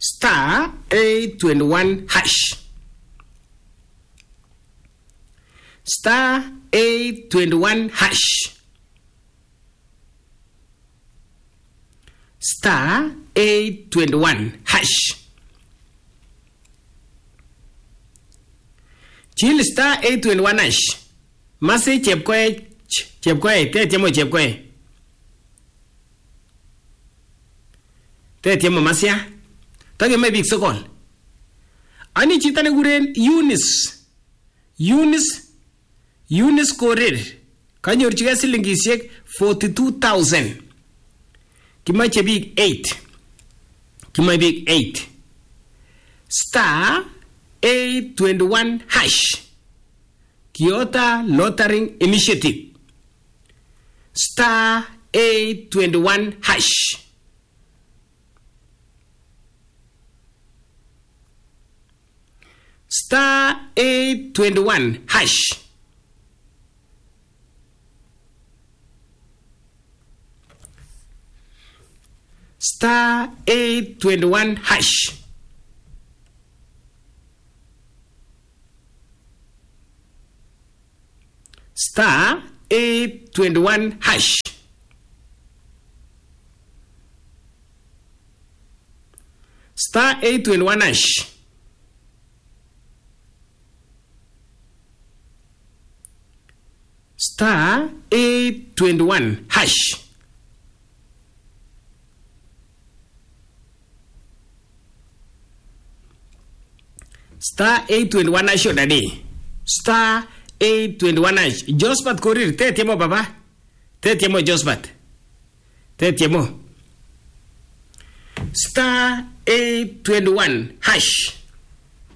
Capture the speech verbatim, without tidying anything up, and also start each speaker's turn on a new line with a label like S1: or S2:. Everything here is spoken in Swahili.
S1: star eight twenty-one hash. Star eight twenty-one hash. Star eight twenty-one hash. Chill star eight twenty-one hash. Masi chepkoe chepkoe te tiemo chepkoe. Te tiemo masia. Tage me big sokol. Ani chitane guren Eunice. Eunice Eunice Korir. Kanyor chiga silingisiek forty-two thousand. Kimache big eight. Kimache big eight. Star eight twenty-one hash. Kyoto Lottery Initiative. Star eight twenty-one hash. Star eight twenty-one hash. Star eight twenty-one hash. Star eight twenty-one hash. Star eight twenty-one hash. Star eight twenty-one hash. Star eight twenty-one hash odadi. Star eight twenty-one hash. Jospat Korir te tiemo baba. Te tiemo Jospat. Te tiemo. Star eight twenty-one hash.